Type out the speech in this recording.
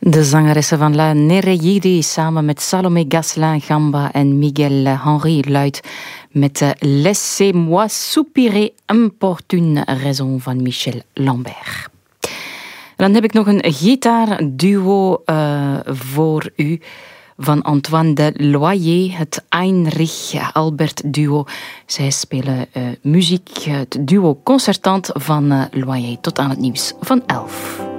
De zangeressen van La Nereide samen met Salomé Gosselin Gamba en Miguel Henry luidt met Laissez-moi soupirer importune raison van Michel Lambert. Dan heb ik nog een gitaarduo voor u van Antoine de Loyer, het Heinrich-Albert duo. Zij spelen muziek, het duo concertant van Loyer tot aan het nieuws van 11.